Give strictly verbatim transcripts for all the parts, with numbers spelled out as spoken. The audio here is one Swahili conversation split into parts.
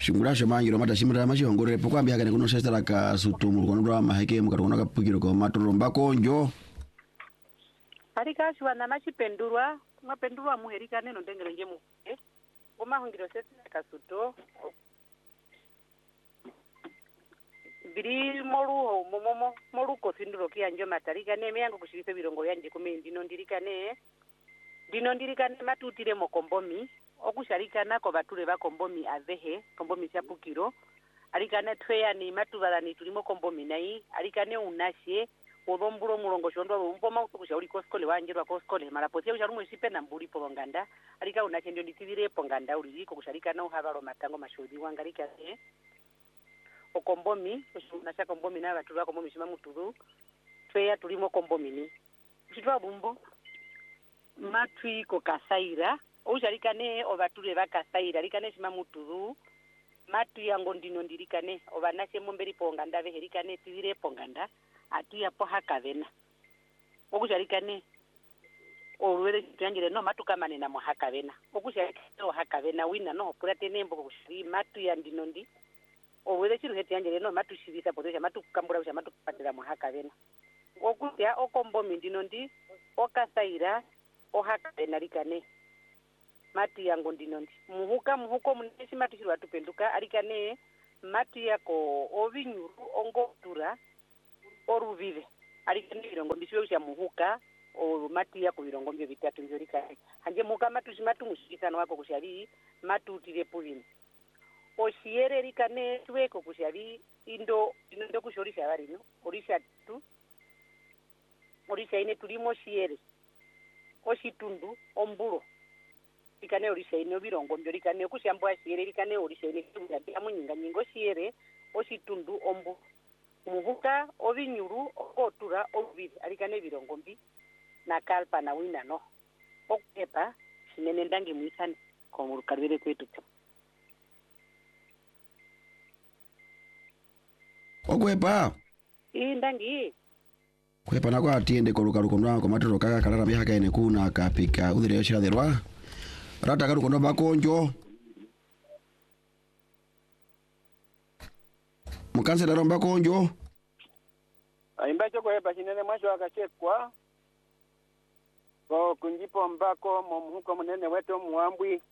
Shungurashe mangiro mata shimira mashi ongore pokwambia kane kuno sestara ka sutumu konodwa maheke mukaronga kapukiro ko matoromba konjo. Arika shwana mashi pendurwa, mapendurwa muherika neno ndengere njemu. Eh? Goma hungiro sestara ka suto. Biri moru momomo moru ko sinduro ki anjo matarika ne meyango kushirisa birongo yanje kume ndino ndirika ne. Dino ndirika ne matutire mokombomi. Okusharikana ko bature ba kombomi avehe kombomi syapukiro alikane tweya ni matubalani tulimo kombomi nai alikane unashe odomburo mulongo shondo mboma ukushauri koskole wanjirwa koskole mara potia usharumu isipe na mburi polonganda alika unashe ndio nditibire ponganda uliko kusharikana uhabaro matango mashodi wangalika eh okombomi unasha kombomi na bature ba kombomi shima mutudu tweya tulimo kombomi ni ushitwa bumbo matwi ko kasaira Ojarikane obature bakasaira rikane shima mutudu matu yango ndino ndirikane obanashe momberi ponganda beherikane tibire ponganda atuya po hakavena okujarikane olwere tyanjire no matu kamane na mohakavena okujarikane o hakavena wina no purate nembo kushiri matu ya ndino ndi olwere chiru hetyanjire no matu shibisa potesha matu kambura usha matu patira mohakavena okutya okombomi ndino ndi okasaira o hakavena rikane mati yango ndinondi muhuka muhuko muneshi mati shirwa tupenduka alikane mati yako ovinyuru ongotura oruvive alikane virongo mbisiwe usha muhuka o mati yako virongo mbio vitatu nzorika hanje muhuka matu shimatu mushikisano wako kushari matu utire puvini oshiere rikane tuweko kushari indo indo kushorisha warino orisha tu orisha ine tulimo shiere oshitundu omburo ikane orisha ine birongo mbyo rikane kushambwa shiere rikane orisha ine kubya munyinga nyingo shiere oshitundu ombu muhuka obinyuru okotura obiri alikane birongo mbi na kalpa na wina no okepa shinene ndangi muisane ko murukarwere kwetu Okwepa ii ndangi kwepa nako atiende ko rukaruko ndwa ko matoro kaka kalala bihaka ene kuna kapika udire yoshira derwa rata karuko ndo bakonjo mukanse daro bakonjo aimba choko heba shinene mwacho akachekwa ko kunjipo mbako mumuhuko munene weto muambwi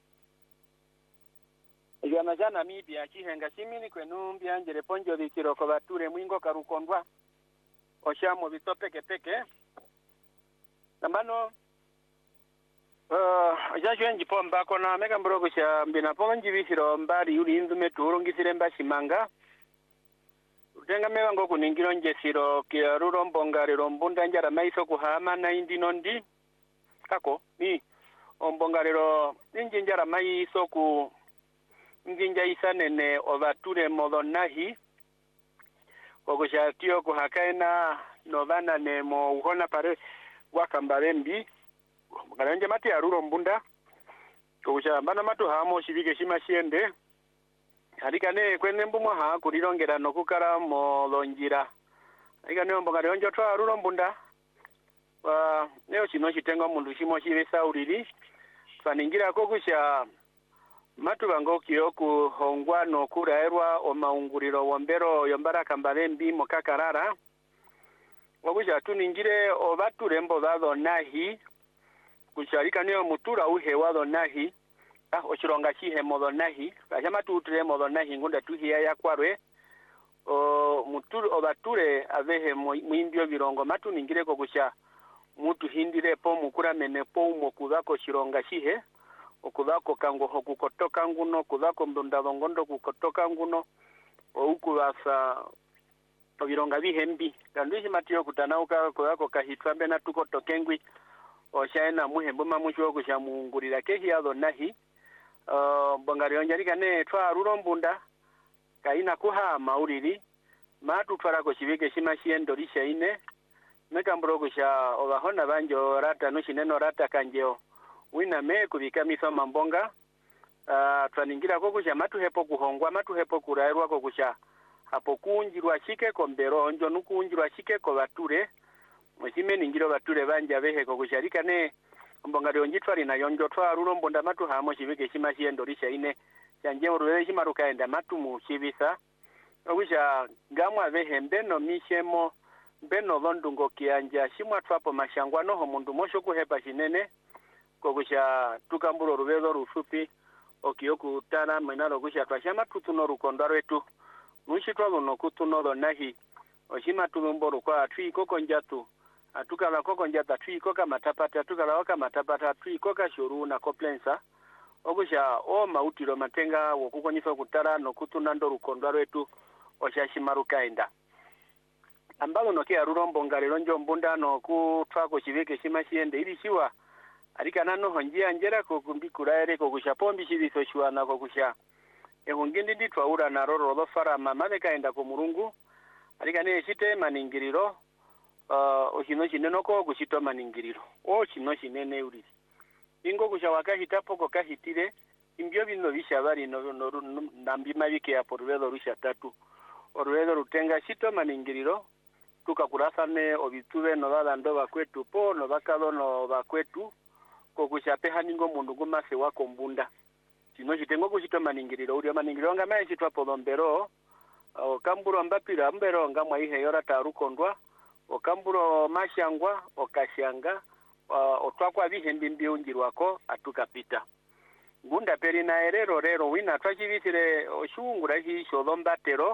Ijana jana mibi ya chihenga simini kwenu mbianjere ponjo dikiro ko bature mwingo karukondwa oshamo bitope kepeke nambano Uh, jajo nji pomba kona mega mbrogo sha mbina ponji bishiro mbari yuli indume turungisire mbashimanga utenga mewa ngo kuningiro nje siro kia ruro mbongare rombunda njara maiso kuhama na indi nondi kako ni ombongare ro inji njara maiso ku njinja isanene ovature modonahi kogosha tio kuhakaina novana ne mo uhona pare wakambarembi Mkaranje mati ya ruro mbunda Kusha mbana matu hamo shivike shima shiende Harika ne kwene mbumo haa kurirongera no kukara mo lonjira Harika ne mbongare onjo toa ruro mbunda Wa neo shino shitengo mundu shimo shive sauriri Faningira kokusha Matu bango kiyoku hongwa no kuraerwa o maunguriro wambero yombara kambarembi mokakarara Wakusha tuningire o batu rembo dado nahi Kusharika niyo mutura uhewa do nahi ah oshironga shihe modo nahi kashama tuture modo nahi ngunda tuhia ya kwarwe o muturu obature avehe muindio birongo matu ningire ko kusha mutu hindire po mukura mene po mokudako shironga shihe okudako kango hokukotoka nguno kudako ndonda ngondo kukotoka nguno o ukubasa bironga bihembi kandishi matiyo kutanauka kudako kahitwambe na tuko tokengwi Oshaena muhembo mamusho kusha muungurira kehi yado nahi uh, Bongari onjarika ne twa ruro mbunda Kaina kuha mauriri Matu twara kushivike shima shiendo risha ine Meka mbro kusha ovahona banjo rata nushineno rata kanjeo Wina me kubika miso mambonga uh, Twaningira kukusha matu hepo kuhongwa Matu hepo kurairwa kukusha Hapo kuunjirwa shike kombero Onjo nuku unjirwa shike ko bature Mwishime ningiro bature banja behe kukusharika ne Mbongari onjitwari na yonjo twa ruro mbunda matu hamo shivike shima shiendo risha ine chanje uruvere chimarukaenda matumu chivisa okusha ngamwa vehembe no mishemo beno londungo kianja shimwa twapo mashangwa noho mundu mosho kuhepa chinene kokusha tukamburo ruvezo rusupi okiyoku tana mwenalo kusha twashama tutuno rukondo rwetu nushitwa luno kutuno nahi oshima tulumboro kwa twiko konjatu atukala koko njata twiko kama tapata atukala waka matapata twiko ka shuru na koplensa okusha o mautiro matenga wokukonyisa kutara no kutuna ndo rukondo rwetu oshashimarukaenda ambalo noke arurombo ngalero njombunda no kutwako chiveke shima shiende ili shiwa arikana no honjia njera ko kumbikura ere ko kusha pombi shiviso shwana ko kusha ehungindi nditwa ura na roro lo fara mamale kaenda ko murungu arikane shite maningiriro uh oshino shineno ko kushito maningiriro o shino shinene uri ingo kusha wakahita poko kahitire imbyo bino bishabari no, no, no nambi mabike ya porwedo rusha tatu orwedo rutenga shito maningiriro tukakurasane obituve no badando bakwetu po no bakalo no bakwetu kokushapeha ningo mundu gumase wako mbunda sino shitengo kushito maningiriro uri maningiriro ngama shitwa polombero o kamburo mbapira mbero ngamwa ihe yora tarukondwa o kamburo mashangwa o kashanga o twakwa bihembi mbiungirwako atukapita ngunda peri na erero rero wina twachibisire oshungura hi sholombatero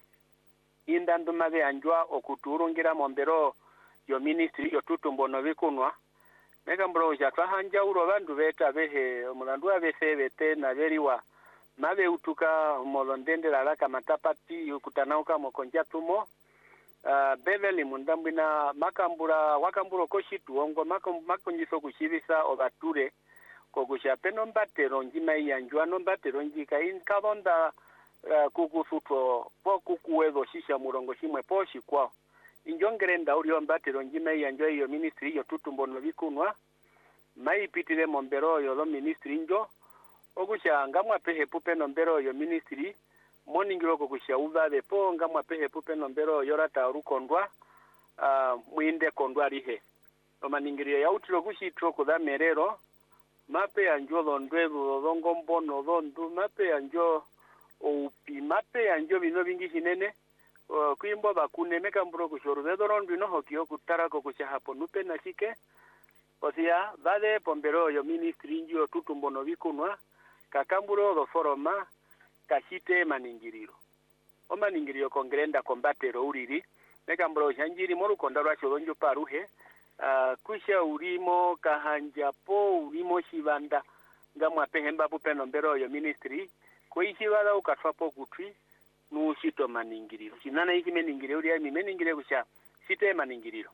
indandu mave anjwa okuturungira mombero yo ministry yo tutumbo no bikunwa mega mbro ja twahanja uro bandu beta behe omulandu abesebete na beriwa mave utuka molondendera laka matapati yukutanauka mokonjatumo uh, beveli mundambina makambura wakamburo koshitu ongo makonjiso kushibisa obature kokusha peno mbatero njima yanjwa no mbatero njika inkabonda Uh, kukusuto po kukuwezo shisha murongo shimwe poshi kwao injongere ndauri mbatero njime yanjo iyo ministry yo tutumbo no bikunwa mai pitire mombero yo lo ministry njo okusha ngamwa pehe pupe no mbero yo ministry moningiro kokusha uvabe po ngamwa pehe pupe no mbero yo rata rukondwa uh, muinde kondwa rihe omaningiro ya utiro kushitro kuda merero mape anjo londwezo longo mbono londu mape anjo o pimape anjo bino bingi hinene o kuimbo bakune meka mburo kushoro vedoron bino hokio kutara ko kusha hapo nupe na shike osia vale pombero yo ministry njo tutumbo no bikunwa kakamburo do foroma kashite maningiriro o maningiriro kongrenda kombatero uriri meka mburo shanjiri moru kondarwa sholonjo paruhe uh, kusha urimo kahanja po urimo shibanda ngamwa pehemba pupeno mbero yo ministry koishi wala ukatwapo kutwi nushito maningiriro kinana iki meningiriro uri ami meningiriro kusha site maningiriro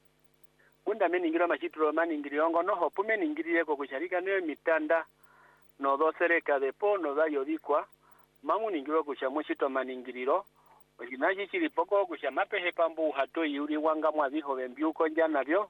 unda meningiriro machitro maningiriro ngo noho pu meningirire ko kusharika ne mitanda no dosereka depo no dayo dikwa mamu ningiro kusha mushito maningiriro okinaji chiri poko kusha mapehe pambu hato yuri wanga mwabiho bembyuko njanabyo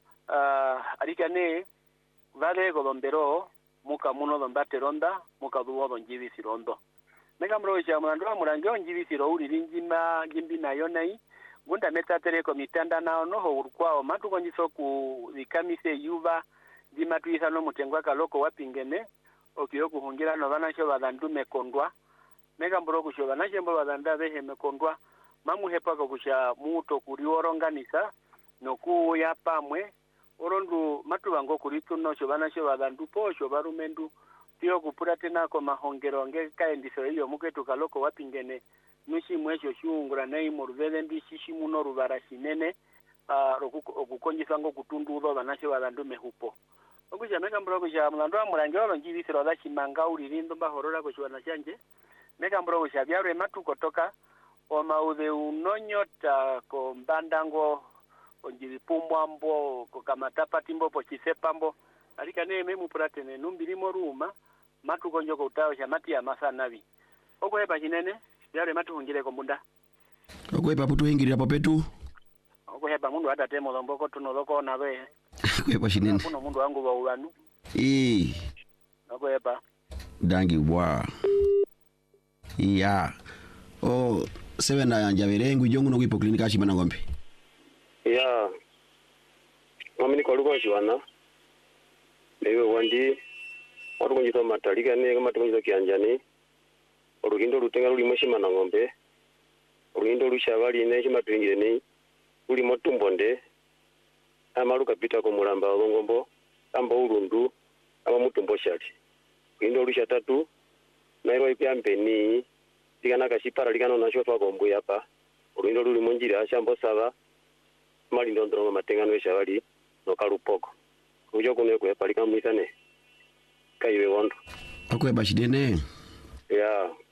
uh, arikane vale golombero muka muno dombate ronda muka duwo donjibi sirondo mega mro cha mlandwa murange onjibi siro uri rinjima jimbi nayo nai gunda metatere ko mitanda nao noho urkwao matu konjiso ku likamise yuva jima tuisa no mutengwa kaloko wapingene okiyo kuhungira no banasho badandume kondwa mega mro kusho banashe mbo badanda behe mekondwa mamu hepa ko kusha muto kurioronganisa no ku ya pamwe orondu matu bango kurituno shobana shoba ndupo shoba rumendu tiyo kupura tena ko mahongero nge kaendiso iyo muketu kaloko wapingene nushi mwesho shungura nei morvele ndi shishi muno rubara shinene uh, okukonjisa ngo kutundu udo banasho badandume hupo okusha mega mbro kusha mlandwa murangero njibisiro da shimanga uririndo bahorora ko shwana chanje mega mbro kusha byare matu kotoka o maude unonyota ko mbandango onjiri pumbwambo kokamata timbo po chisepambo alika ne memu pratene numbirimo ruma matu konjo ko utawo shamati ya masanavi okweba chinene yale matu hungire ko mbunda okweba putu hingirira popetu okweba mundu hata temo lomboko tunoloko na we okweba chinene kuno mundu wangu wa ulanu eh okweba dangi bwa iya o sevena yanja berengu jongu no kwipo klinika chimana ngombe ya mamini ko lugo chwana lewe wandi watu kunjito matalika ne kama tukunjito kianjani Urugindo rutenga ruli moshima na ngombe. Urugindo rushavali ne shima tuingire nei. Uli motumbonde. Amaruka pita ko mulamba ngombo. Amba urundu. Ama mutumbo shati. Urugindo rusha tatu. Nairo ipya mpeni. Tikana kashipara likano na shotwa gombo yapa. Urugindo ruli monjira shambo sava. Mali ndondrongo matengano shavali no kalupoko. Ujo kune kwe palika mwisane. Kaiwe wondo. Akwe bashidene. Yeah.